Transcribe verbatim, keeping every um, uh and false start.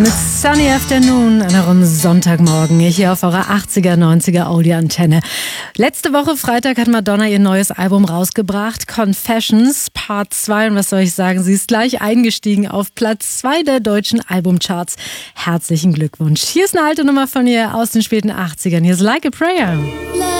Mit Sunny Afternoon an eurem Sonntagmorgen hier auf eurer achtziger, neunziger Audi-Antenne. Letzte Woche Freitag hat Madonna ihr neues Album rausgebracht, Confessions Part zwei. Und was soll ich sagen, sie ist gleich eingestiegen auf Platz zwei der deutschen Albumcharts. Herzlichen Glückwunsch. Hier ist eine alte Nummer von ihr aus den späten achtzigern. Hier ist Like a Prayer.